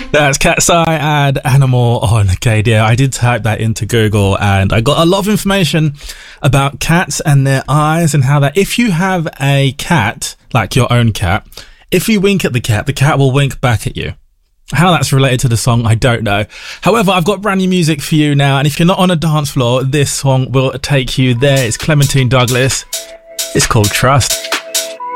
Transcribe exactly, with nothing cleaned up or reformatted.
That's Cat's Eye and Animal on K D O. I did type that into Google and I got a lot of information about cats and their eyes and how that if you have a cat, like your own cat, if you wink at the cat, the cat will wink back at you. How that's related to the song, I don't know. However, I've got brand new music for you now, and if you're not on a dance floor, this song will take you there. It's Clementine Douglas. It's called Trust.